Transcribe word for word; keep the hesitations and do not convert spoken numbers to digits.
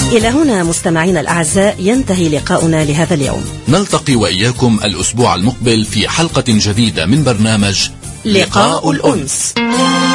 إلى هنا مستمعينا الأعزاء ينتهي لقاؤنا لهذا اليوم. نلتقي وإياكم الأسبوع المقبل في حلقة جديدة من برنامج لقاء الأنس.